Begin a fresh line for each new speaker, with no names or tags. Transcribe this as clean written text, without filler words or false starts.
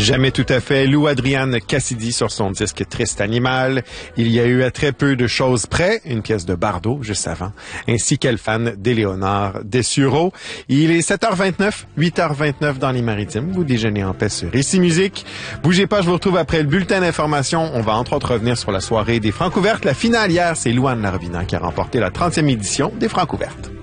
Jamais tout à fait. Lou Adrian Cassidy sur son disque Triste Animal. Il y a eu à très peu de choses près, une pièce de Bardot juste avant, ainsi qu'elle fan d'Éléonore Dessureau. Il est 7h29, 8h29 dans les Maritimes. Vous déjeunez en paix sur Ici Musique. Bougez pas, je vous retrouve après le bulletin d'information. On va entre autres revenir sur la soirée des Francouvertes. La finale hier, c'est Louane Larvina qui a remporté la 30e édition des Francouvertes.